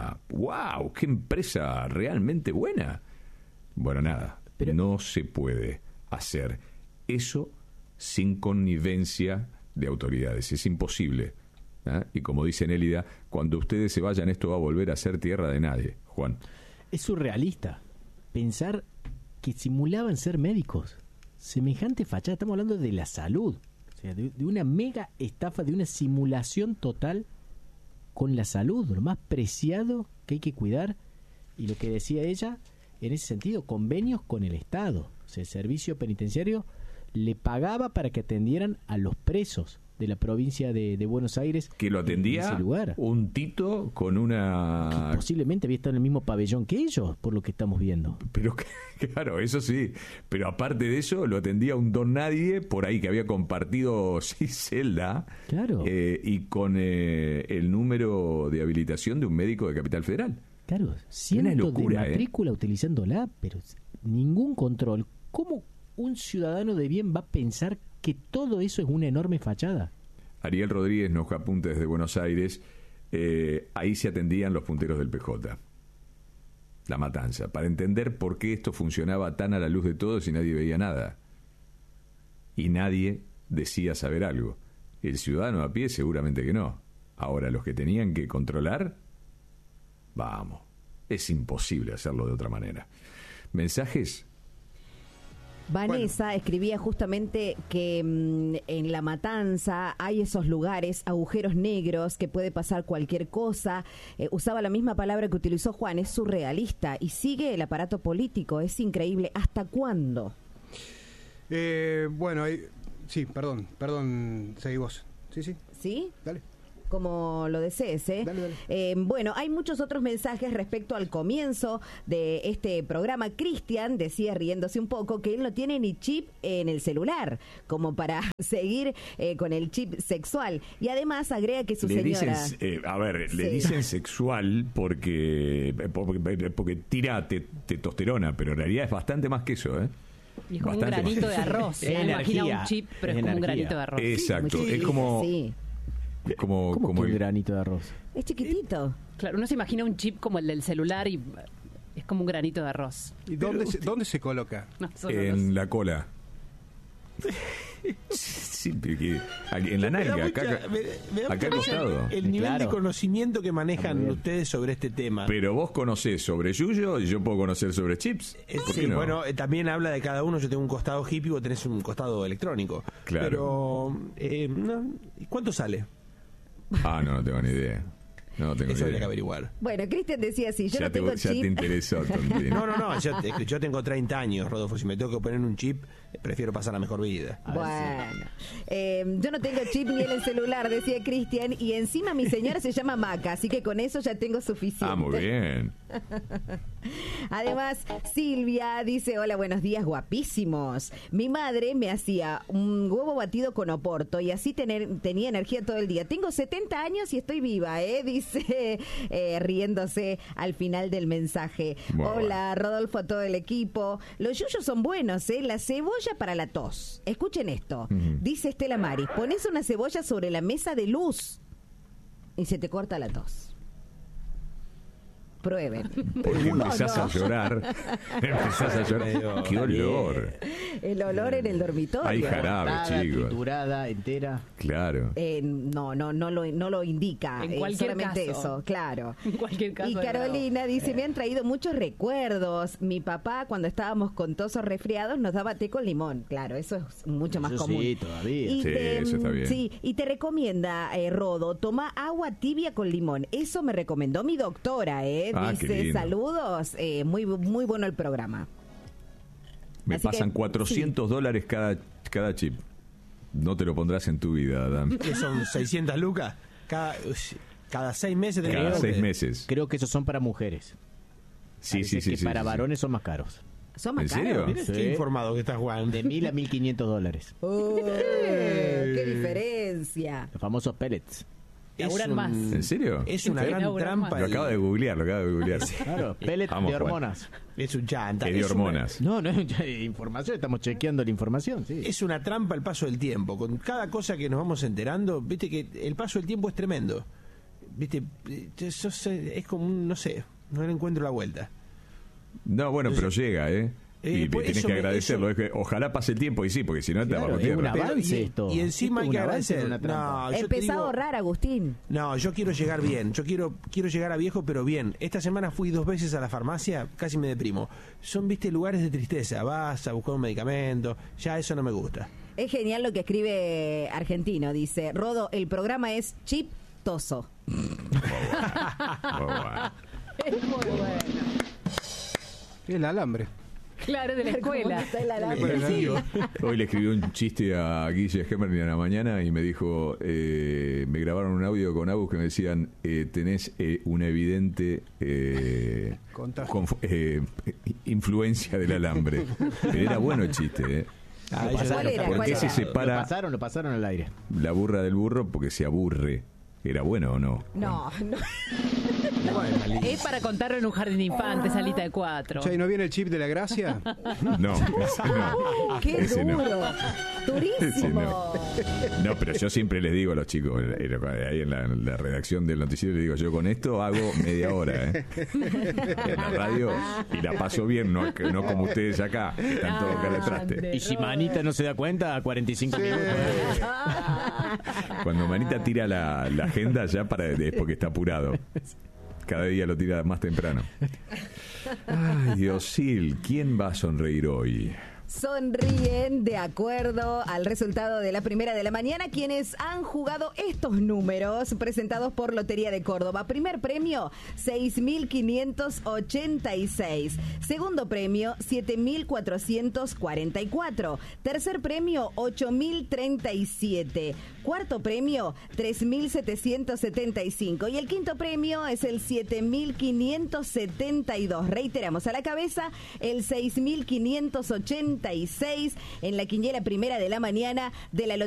¡wow! ¡Qué empresa realmente buena! Bueno, nada, pero no se puede hacer eso sin connivencia de autoridades. Es imposible. Y como dice Nélida, cuando ustedes se vayan, esto va a volver a ser tierra de nadie. Juan. Es surrealista pensar que simulaban ser médicos. Semejante fachada. Estamos hablando de la salud. O sea, de una mega estafa, de una simulación total con la salud, lo más preciado que hay que cuidar. Y lo que decía ella, en ese sentido, convenios con el Estado. O sea, el servicio penitenciario le pagaba para que atendieran a los presos de la provincia de Buenos Aires. Que lo atendía en ese lugar. Un tito con una... Que posiblemente había estado en el mismo pabellón que ellos, por lo que estamos viendo. Pero claro, eso sí. Pero aparte de eso, lo atendía un don nadie por ahí que había compartido celda. Claro. Y con el número de habilitación de un médico de Capital Federal. Claro, cientos de matrícula utilizándola, pero ningún control. ¿Cómo un ciudadano de bien va a pensar que todo eso es una enorme fachada? Ariel Rodríguez nos apunta desde Buenos Aires. Ahí se atendían los punteros del PJ, La Matanza, para entender por qué esto funcionaba tan a la luz de todos y nadie veía nada. Y nadie decía saber algo. El ciudadano a pie seguramente que no. Ahora, los que tenían que controlar, vamos, es imposible hacerlo de otra manera. ¿Mensajes? Vanessa escribía justamente que en La Matanza hay esos lugares, agujeros negros, que puede pasar cualquier cosa. Usaba la misma palabra que utilizó Juan, es surrealista. Y sigue el aparato político, es increíble. ¿Hasta cuándo? Bueno, sí, perdón, seguí vos. Sí. ¿Sí? Dale. Como lo desees, ¿eh? Dale. Bueno, hay muchos otros mensajes respecto al comienzo de este programa. Cristian decía, riéndose un poco, que él no tiene ni chip en el celular, como para seguir con el chip sexual. Y además agrega que su señora... Le dicen sexual porque tira testosterona, pero en realidad es bastante más que eso, ¿eh? Y es como bastante un granito de arroz. Imagina un chip, pero es como un granito de arroz. Exacto, es como... Sí. Como el granito de arroz. Es chiquitito. Claro, uno se imagina un chip como el del celular y es como un granito de arroz. ¿Y dónde se coloca? No, en la cola. Sí, en la nalga, acá acostado. El nivel de conocimiento que manejan ustedes sobre este tema. Pero vos conocés sobre yuyo y yo puedo conocer sobre chips. ¿Por qué no? Bueno, también habla de cada uno. Yo tengo un costado hippie, vos tenés un costado electrónico. Claro. Pero, ¿cuánto sale? No tengo ni idea. No tengo Eso habría idea. que averiguar. Bueno, Cristian decía así, yo no tengo Ya chip. te interesó, Tontín. No, yo tengo 30 años, Rodolfo. Si me tengo que poner un chip, prefiero pasar la mejor vida. Bueno, yo no tengo chip ni en el celular, decía Cristian, y encima mi señora se llama Maca, así que con eso ya tengo suficiente. Ah, muy bien. Además, Silvia dice, hola, buenos días, guapísimos. Mi madre me hacía un huevo batido con oporto y así tenía energía todo el día. Tengo 70 años y estoy viva, dice, riéndose al final del mensaje. Bueno. Hola, Rodolfo, a todo el equipo. Los yuyos son buenos, la cebolla para la tos. Escuchen esto. Dice Estela Maris, pones una cebolla sobre la mesa de luz y se te corta la tos. Prueben. Porque empezás a llorar. Empezás a llorar. ¡Qué olor! El olor en el dormitorio. Hay jarabe, chicos. Triturada, entera. Claro. No lo indica. En cualquier solamente caso. eso, claro. En cualquier caso. Y Carolina dice, me han traído muchos recuerdos. Mi papá, cuando estábamos con tosos resfriados, nos daba té con limón. Claro, eso es mucho más Eso común. sí, todavía. Y Sí, eso está bien. Sí, y te recomienda, Rodo, toma agua tibia con limón. Eso me recomendó mi doctora, Ah, qué dice, lindo. saludos, muy bueno el programa. Me Así pasan que, $400 cada chip. No te lo pondrás en tu vida, Adam. ¿Qué son 600 lucas? Cada 6 meses tenés Cada que- 6 meses. Creo que esos son para mujeres. Sí, Parece sí. que para varones son más caros. ¿Son más ¿En serio? caros? Mirá qué informado que estás, Juan. De $1,000 a $1,500. ¡Qué diferencia! Los famosos pellets. Laburan más. ¿En serio? Es una Sí, gran laburan trampa. más. Lo acabo de googlear. Claro, pellets Vamos, de Juan. hormonas. Es un chanta. Es de Es hormonas. No, no es información, estamos chequeando la información, sí. Es una trampa el paso del tiempo. Con cada cosa que nos vamos enterando, viste que el paso del tiempo es tremendo. Viste, eso es como un, no sé, no le encuentro la vuelta. No, bueno, pero llega, y pues tienes eso que me- agardecerlo. Es que ojalá pase el tiempo y sí, porque si no te va Claro, por es tierra. un avance esto. Y encima hay Esto es que un avance, agradecer. una trampa. No, yo te Empezá a digo- ahorrar, Agustín. No, yo quiero llegar bien. Yo quiero llegar a viejo, pero bien. Esta semana fui 2 veces a la farmacia, casi me deprimo. Son, viste, lugares de tristeza. Vas a buscar un medicamento. Ya eso no me gusta. Es genial lo que escribe Argentino. Dice, Rodo, el programa es chiptoso. Es muy bueno. El alambre. Claro, de la escuela. Está el alambre. Sí. Hoy le escribí un chiste a Guille Gemerling a la mañana y me dijo, me grabaron un audio con Agus que me decían, tenés una evidente influencia del alambre. Pero era bueno el chiste, Ah, Lo ellos- ¿Cuál era? ¿Por qué se separa Lo pasaron al aire. la burra del burro? Porque se aburre. ¿Era bueno o no? No. Es para contarlo en un jardín de infantes, salita de 4. Che, ¿y no viene el chip de la gracia? No, ese no. ¡Qué Ese no. duro! Ese ¡Durísimo! no. No, pero yo siempre les digo a los chicos, ahí en la redacción del noticiero, les digo, yo con esto hago media hora, en la radio, y la paso bien, no como ustedes acá, que están todos cara de traste. Y si Manita no se da cuenta, a 45 minutos. Cuando Manita tira la agenda ya es porque está apurado. Cada día lo tira más temprano. Ay, Diosil, ¿quién va a sonreír hoy? Sonríen de acuerdo al resultado de la primera de la mañana quienes han jugado estos números presentados por Lotería de Córdoba. Primer premio, 6.586. Segundo premio, 7.444. Tercer premio, 8.037. Cuarto premio, 3.775. Y el quinto premio es el 7.572. Reiteramos, a la cabeza, el 6.586 en la quiniela primera de la mañana de la Lotería